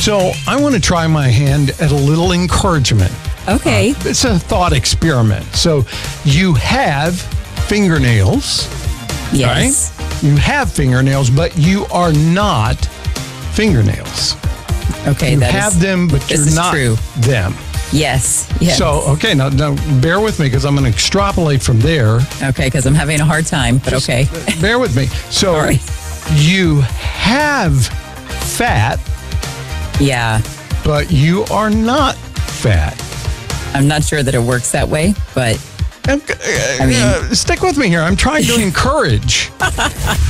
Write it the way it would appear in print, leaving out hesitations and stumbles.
So I want to try my hand at a little encouragement. Okay. It's a thought experiment. So you have fingernails. Yes. Right? You have fingernails, but you are not fingernails. Okay. You have them, but you're not them. Yes. So, okay, now bear with me because I'm going to extrapolate from there. Okay, because I'm having a hard time, but okay. Bear with me. So, All right. You have fat. Yeah. But you are not fat. I'm not sure that it works that way, but stick with me here. I'm trying to encourage.